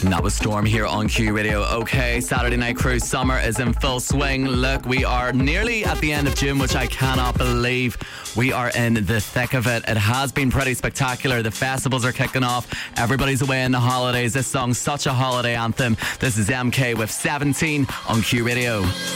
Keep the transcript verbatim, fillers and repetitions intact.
And that was Storm here on Q Radio. Okay, Saturday Night Cruise summer is in full swing. Look, we are nearly at the end of June, which I cannot believe. We are in the thick of it. It has been pretty spectacular. The festivals are kicking off. Everybody's away in the holidays. This song's such a holiday anthem. This is M K with seventeen on Q Radio.